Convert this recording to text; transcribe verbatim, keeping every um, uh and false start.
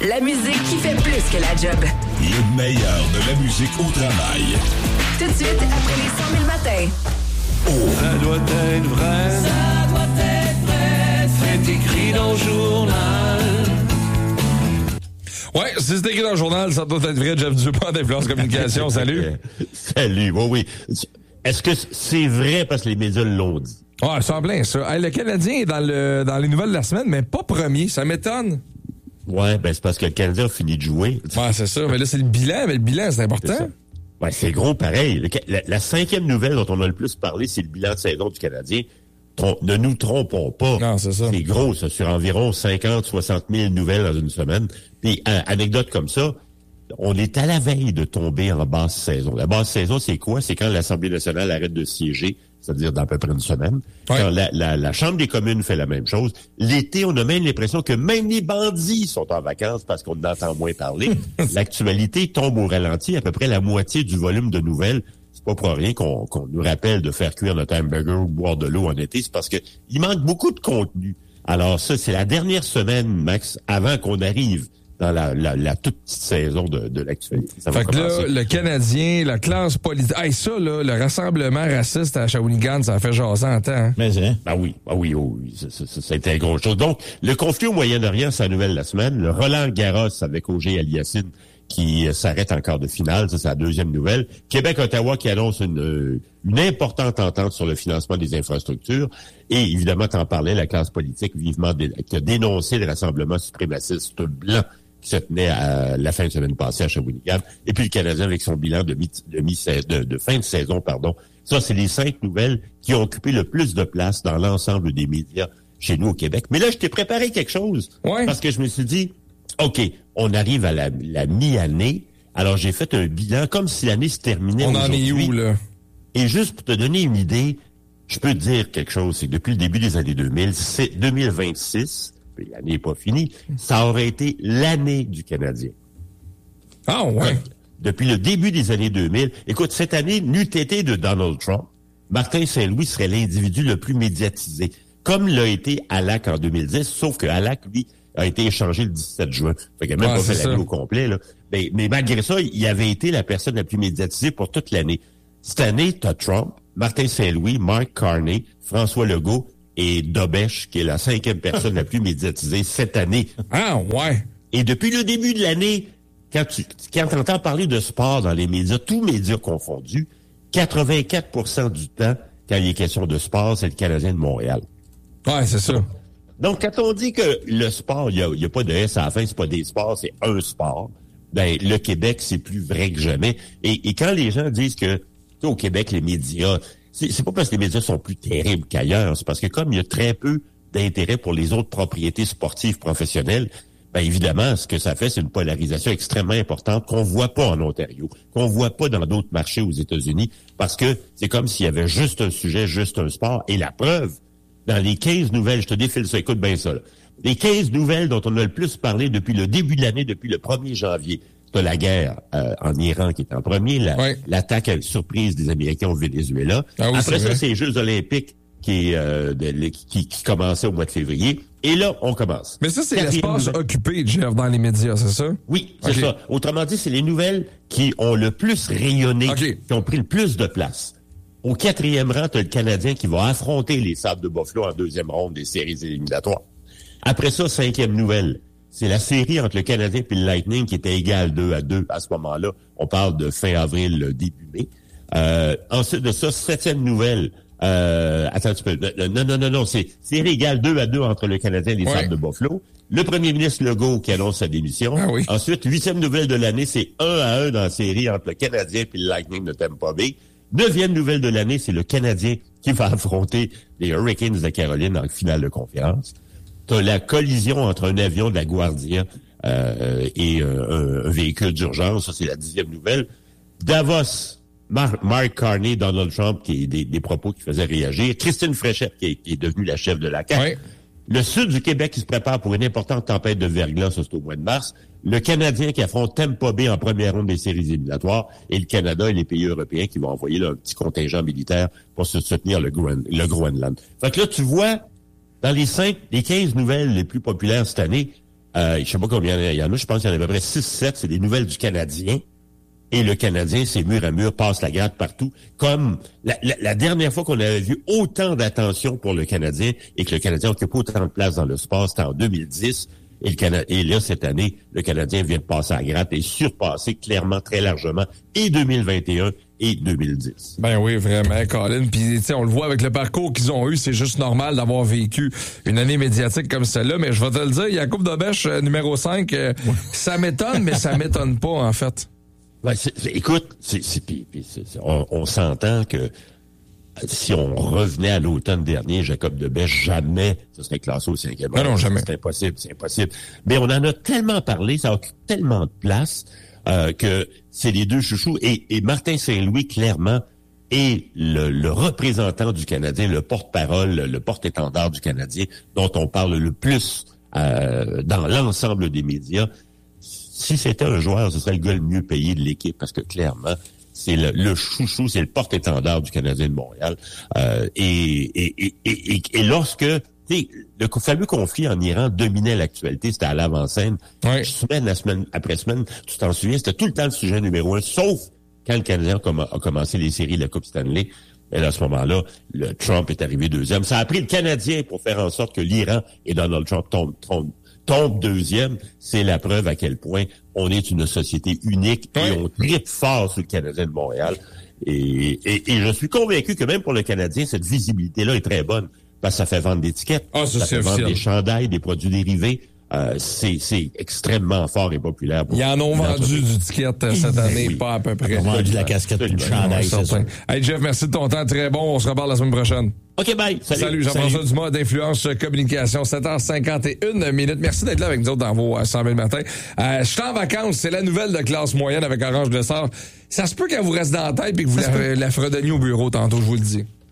La musique qui fait plus que la job. Le meilleur de la musique au travail. Tout de suite, après les cent mille matins. Oh. Ça doit être vrai. Ça doit être vrai. C'est écrit dans le journal. Ouais, si c'est écrit dans le journal, ça doit être vrai. Jeff Dupont d'Influence Communication. Salut. Salut. Oui, oui. Est-ce que c'est vrai parce que les médias l'ont dit? Ah, ça en plein, ça. Hey, le Canadien est dans, le, dans les nouvelles de la semaine, mais pas premier. Ça m'étonne. Ouais, ben c'est parce que le Canadien a fini de jouer. Ouais, c'est ça. Mais là, c'est le bilan. Mais le bilan, c'est important. C'est ouais, c'est gros pareil. Le, la, la cinquième nouvelle dont on a le plus parlé, c'est le bilan de saison du Canadien. Trom- ne nous trompons pas. Non, c'est ça. C'est gros, ça, sur environ cinquante, soixante mille nouvelles dans une semaine. Puis, euh, anecdote comme ça, on est à la veille de tomber en basse saison. La basse saison, c'est quoi? C'est quand l'Assemblée nationale arrête de siéger, c'est-à-dire dans à peu près une semaine. Ouais. Quand la, la, la Chambre des communes fait la même chose. L'été, on a même l'impression que même les bandits sont en vacances parce qu'on en entend moins parler. L'actualité tombe au ralenti, à peu près la moitié du volume de nouvelles. C'est pas pour rien qu'on, qu'on nous rappelle de faire cuire notre hamburger ou boire de l'eau en été. C'est parce que il manque beaucoup de contenu. Alors ça, c'est la dernière semaine, Max, avant qu'on arrive dans la, la, la toute petite saison de, de l'actualité. Ça fait va que commencer. là, le Canadien, la classe politique... Hey, ça, là, le rassemblement raciste à Shawinigan, ça a fait jaser en temps. Hein? Mais hein? Ben oui, ben oui, oh, oui, ça, ça, ça, ça a été une grosse chose. Donc, le conflit au Moyen-Orient, c'est la nouvelle de la semaine. Le Roland Garros avec O G Aliassime qui euh, s'arrête en quart de finale, ça c'est la deuxième nouvelle. Québec-Ottawa qui annonce une, une importante entente sur le financement des infrastructures. Et évidemment, t'en parlais, la classe politique vivement dé- qui a dénoncé le rassemblement suprémaciste blanc qui se tenait à la fin de semaine passée à Shawinigan. Et puis le Canadien avec son bilan de, mi- de, mi- de, de fin de saison, pardon. Ça, c'est les cinq nouvelles qui ont occupé le plus de place dans l'ensemble des médias chez nous au Québec. Mais là, je t'ai préparé quelque chose. Ouais. Parce que je me suis dit, OK, on arrive à la, la mi-année. Alors, j'ai fait un bilan comme si l'année se terminait On aujourd'hui. en est où, là? Et juste pour te donner une idée, je peux te dire quelque chose. C'est que depuis le début des années deux mille, c'est deux mille vingt-six, puis l'année n'est pas finie, ça aurait été l'année du Canadien. Ah, ouais. Depuis le début des années deux mille. Écoute, cette année, n'eût été de Donald Trump, Martin Saint-Louis serait l'individu le plus médiatisé, comme l'a été Halak en deux mille dix, sauf que Halak, lui, a été échangé le dix-sept juin. Fait qu'il n'a même ah, pas fait l'année ça. au complet, là. Mais, mais malgré ça, il avait été la personne la plus médiatisée pour toute l'année. Cette année, t'as Trump, Martin Saint-Louis, Mark Carney, François Legault et Dobesch, qui est la cinquième personne la plus médiatisée cette année. Ah, ouais. Et depuis le début de l'année, quand tu quand t'entends parler de sport dans les médias, tous médias confondus, quatre-vingt-quatre pour cent du temps, quand il est question de sport, c'est le Canadien de Montréal. Ouais, c'est ça. Donc, quand on dit que le sport, il n'y a, a pas de S à la fin, c'est pas des sports, c'est un sport, ben le Québec, c'est plus vrai que jamais. Et, et quand les gens disent que, tu sais, au Québec, les médias, c'est, c'est pas parce que les médias sont plus terribles qu'ailleurs, c'est parce que comme il y a très peu d'intérêt pour les autres propriétés sportives professionnelles, ben évidemment, ce que ça fait, c'est une polarisation extrêmement importante qu'on voit pas en Ontario, qu'on voit pas dans d'autres marchés aux États-Unis, parce que c'est comme s'il y avait juste un sujet, juste un sport. Et la preuve, dans les quinze nouvelles, je te défile ça, écoute bien ça, là. Les quinze nouvelles dont on a le plus parlé depuis le début de l'année, depuis le premier janvier, c'est la guerre euh, en Iran qui est en premier, la, ouais. l'attaque surprise des Américains au Venezuela. Ah oui, Après c'est ça, vrai. c'est les Jeux olympiques qui, euh, de, qui, qui commençaient au mois de février. Et là, on commence. Mais ça, c'est Quatrième l'espace nouvelle. occupé, Jeff, dans les médias, c'est ça? Oui, c'est okay. ça. Autrement dit, c'est les nouvelles qui ont le plus rayonné, okay. qui ont pris le plus de place. Au quatrième rang, tu as le Canadien qui va affronter les Sables de Buffalo en deuxième ronde des séries éliminatoires. Après ça, cinquième nouvelle, c'est la série entre le Canadien et le Lightning qui était égale deux à deux à ce moment-là. On parle de fin avril, début mai. Euh, ensuite de ça, septième nouvelle, euh, attends un petit peu. Non, non, non, non, c'est série égale deux à deux entre le Canadien et les ouais. Sables de Buffalo. Le premier ministre Legault qui annonce sa démission. Ah oui. Ensuite, huitième nouvelle de l'année, c'est un à un dans la série entre le Canadien et le Lightning de Tampa Bay. Neuvième nouvelle de l'année, c'est le Canadien qui va affronter les Hurricanes de Caroline en finale de conférence. T'as la collision entre un avion de la Guardia euh, et euh, un, un véhicule d'urgence. Ça, c'est la dixième nouvelle. Davos, Mar- Mark Carney, Donald Trump, qui est des, des propos qui faisaient réagir. Christine Fréchette, qui est, qui est devenue la chef de la C A Q. Ouais. Le sud du Québec qui se prépare pour une importante tempête de verglas, ça c'est au mois de mars. Le Canadien qui affronte Tampa Bay en première ronde des séries éliminatoires. Et le Canada et les pays européens qui vont envoyer là, un petit contingent militaire pour se soutenir le, Groen- le Groenland. Fait que là, tu vois, dans les cinq, les quinze nouvelles les plus populaires cette année, Euh, je sais pas combien il y en a, je pense qu'il y en a à peu près six sept, c'est des nouvelles du Canadien. Et le Canadien, c'est mur à mur, passe la gratte partout. Comme la, la, la dernière fois qu'on avait vu autant d'attention pour le Canadien et que le Canadien occupe autant de place dans le sport, c'était en deux mille dix. Et, le Cana- et là, cette année, le Canadien vient de passer à la gratte et surpasser clairement, très largement, et deux mille vingt et un et deux mille dix. Ben oui, vraiment, Colin. Puis, tu sais, on le voit avec le parcours qu'ils ont eu, c'est juste normal d'avoir vécu une année médiatique comme celle-là. Mais je vais te le dire, Yacoub Dobèche, euh, numéro cinq, euh, ça m'étonne, mais ça m'étonne pas, en fait. Ben, c'est, c'est, écoute, c'est, c'est, pis, pis c'est, c'est, on, on s'entend que si on revenait à l'automne dernier, Jacob Dobèche, jamais ça serait classé au cinquième rang. Non, non, jamais. C'est impossible, c'est impossible. Mais on en a tellement parlé, ça occupe tellement de place euh, que c'est les deux chouchous. Et, et Martin Saint-Louis, clairement, est le, le représentant du Canadien, le porte-parole, le porte-étendard du Canadien, dont on parle le plus euh, dans l'ensemble des médias. Si c'était un joueur, ce serait le gars le mieux payé de l'équipe, parce que clairement, c'est le, le chouchou, c'est le porte-étendard du Canadien de Montréal. Euh, et, et, et, et, et lorsque, tu sais, le fameux conflit en Iran dominait l'actualité, c'était à l'avant-scène. Oui. Semaine à semaine après semaine, tu t'en souviens, c'était tout le temps le sujet numéro un, sauf quand le Canadien a, comm- a commencé les séries de la Coupe Stanley. Et là, à ce moment-là, le Trump est arrivé deuxième. Ça a pris le Canadien pour faire en sorte que l'Iran et Donald Trump tombent, tombent tombe deuxième, c'est la preuve à quel point on est une société unique et on tripe fort sur le Canadien de Montréal. Et, et, et je suis convaincu que même pour le Canadien, cette visibilité-là est très bonne parce que ça fait vendre des tickets, ah, ça, ça c'est fait vendre officiel. des chandails, des produits dérivés. Euh, c'est, c'est extrêmement fort et populaire. Ils en ont vendu du ticket euh, cette année, oui. pas à peu près. Ils ont vendu la casquette et le chandail, c'est ça. Hey Jeff, merci de ton temps, très bon. On se reparle la semaine prochaine. OK, bye. Salut, Salut Jean-François Dumas d'Influence Communication, sept heures cinquante et une minutes. Merci d'être là avec nous autres dans vos cent mille matins. Euh, je suis en vacances, c'est la nouvelle de classe moyenne avec Orange de Sort. Ça se peut qu'elle vous reste dans la tête et que vous la, la fredonniez au bureau tantôt, je vous le dis.